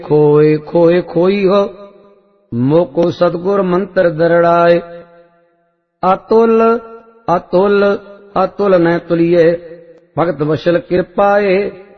खोए खोए खोई हो, मोको सतगुर मंत्र दरड़ाए। अतुल अतुल अतुल न तुलिए, भगत वशल कृपाए।